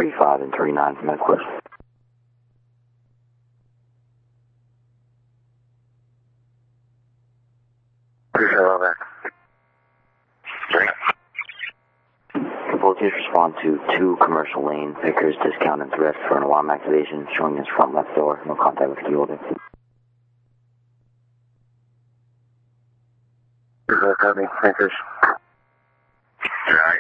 35 and 39 from headquarters. Volunteers respond to 2 commercial lane Vickers discount and threat for an alarm activation showing his front left door. No contact with key holder. Copy, Vickers. Yeah, I